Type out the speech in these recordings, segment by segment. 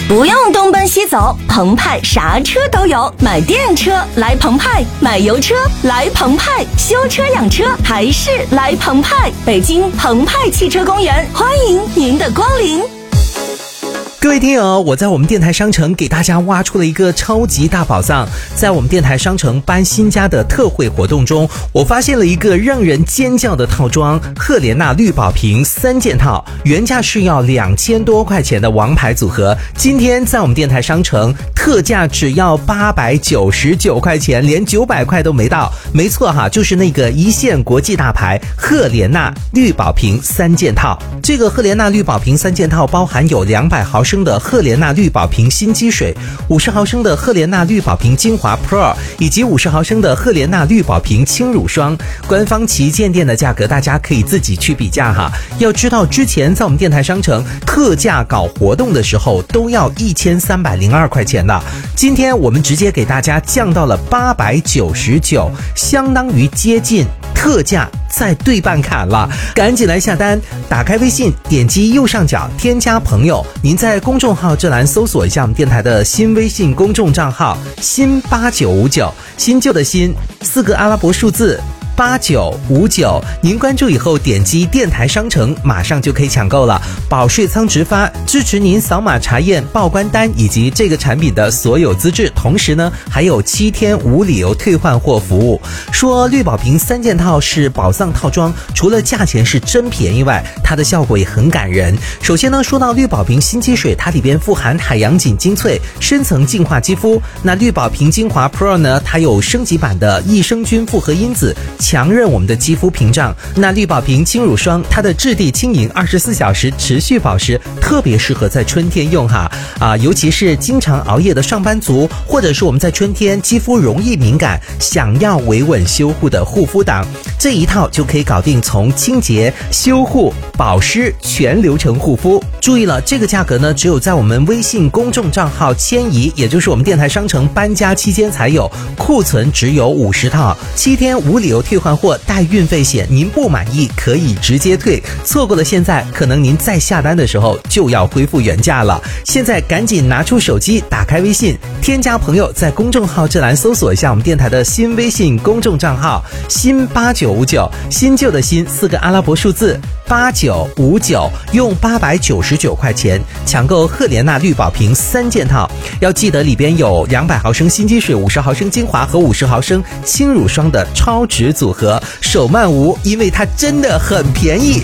不用东奔西走，澎湃啥车都有。买电车来澎湃，买油车来澎湃，修车养车还是来澎湃。北京澎湃汽车公园，欢迎您的光临。 各位听友，我在我们电台商城给大家挖出了一个超级大宝藏。在我们电台商城搬新家的特惠活动中，我发现了一个让人尖叫的套装——赫莲娜绿宝瓶3件套，原价是要2000多块钱的王牌组合，今天在我们电台商城特价只要899块钱，连900块都没到。没错哈，就是那个一线国际大牌赫莲娜绿宝瓶3件套。这个赫莲娜绿宝瓶3件套包含有200毫升的赫莲娜绿宝瓶新积水，50毫升的赫莲娜绿宝瓶精华 Pro， 以及50毫升的赫莲娜绿宝瓶轻乳霜。官方旗舰店的价格大家可以自己去比价哈。要知道之前在我们电台商城特价搞活动的时候都要1302块钱的，今天我们直接给大家降到了899，相当于接近特价再对半砍了，赶紧来下单！打开微信，点击右上角添加朋友，您在公众号这栏搜索一下我们电台的新微信公众账号新8959，新旧的新4个阿拉伯数字8959，您关注以后点击电台商城，马上就可以抢购了，保税仓直发，支持您扫码查验报关单以及这个产品的所有资质，同时呢还有7天无理由退换货服务。说绿宝瓶3件套是宝藏套装，除了价钱是真便宜外，它的效果也很感人。首先呢，说到绿宝瓶新积水，它里边富含海洋锦精粹，深层净化肌肤。那绿宝瓶精华 Pro 呢，它有升级版的益生菌复合因子，强韧我们的肌肤屏障。那绿宝瓶轻乳霜，它的质地轻盈，24小时持续保湿，特别适合在春天用哈尤其是经常熬夜的上班族，或者是我们在春天肌肤容易敏感，想要维稳修护的护肤党，这一套就可以搞定从清洁、修护、保湿全流程护肤。注意了，这个价格呢只有在我们微信公众账号迁移，也就是我们电台商城搬家期间才有，库存只有50套，7天无理由退换货，带运费险，您不满意可以直接退，错过了现在，可能您再下单的时候就要恢复原价了。现在赶紧拿出手机，打开微信，添加朋友，在公众号这栏搜索一下我们电台的新微信公众账号新8959，新旧的新4个阿拉伯数字8959，用899块钱抢购赫莲娜绿宝瓶3件套。要记得里边有200毫升新积水、50毫升精华和50毫升轻乳霜的超值组合，手慢无，因为它真的很便宜。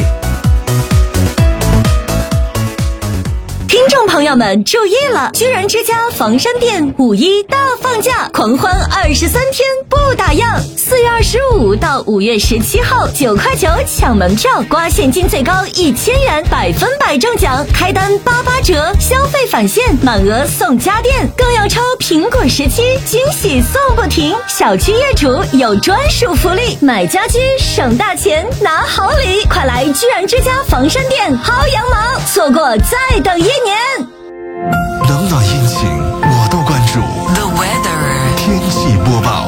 听众朋友们注意了，居然之家房山店5·1大放价，狂欢23天不打烊，4月25到5月17号，9块9抢门票，刮现金最高1000元，100%中奖，开单88折，消费返现满额送家电，更要抽苹果17，惊喜送不停，小区业主有专属福利，买家居省大钱拿好礼，快来居然之家房山店薅羊毛，错过再等1年。 冷暖阴晴我都关注。 The weather 天气播报。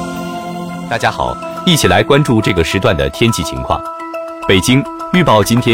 大家好，一起来关注这个时段的天气情况。北京预报今天